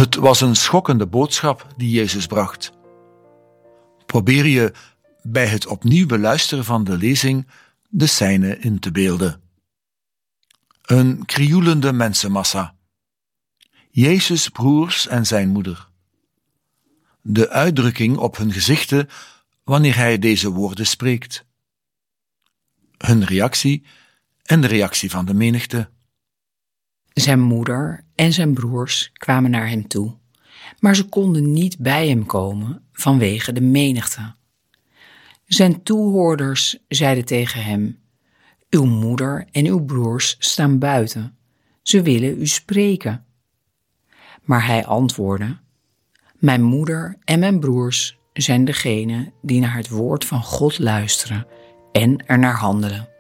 Het was een schokkende boodschap die Jezus bracht. Probeer je bij het opnieuw beluisteren van de lezing de scène in te beelden. Een krioelende mensenmassa. Jezus' broers en zijn moeder. De uitdrukking op hun gezichten wanneer hij deze woorden spreekt. Hun reactie en de reactie van de menigte. Zijn moeder en zijn broers kwamen naar hem toe, maar ze konden niet bij hem komen vanwege de menigte. Zijn toehoorders zeiden tegen hem: uw moeder en uw broers staan buiten. Ze willen u spreken. Maar hij antwoordde: mijn moeder en mijn broers zijn degenen die naar het woord van God luisteren en er naar handelen.